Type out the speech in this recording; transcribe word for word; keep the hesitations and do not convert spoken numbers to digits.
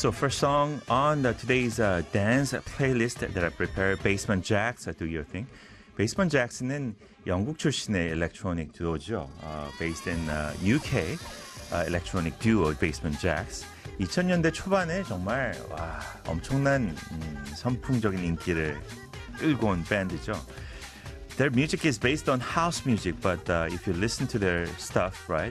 So first song on the, today's uh, dance playlist that I prepared, Basement Jaxx, Do Your Thing. Basement Jaxx는 영국 출신의 electronic duo죠. Uh, based in uh, 유케이 uh, electronic duo Basement Jaxx. 이천 년대 초반에 정말 와, 엄청난 음, 선풍적인 인기를 끌고 온 밴드죠. Their music is based on house music, but uh, if you listen to their stuff, right,